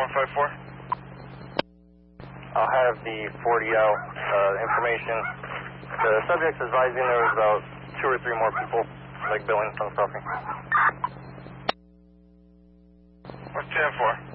154. I'll have the 40L information. The subject's advising there was about 2 or 3 more people, like billing from the crossing. What's 10 for?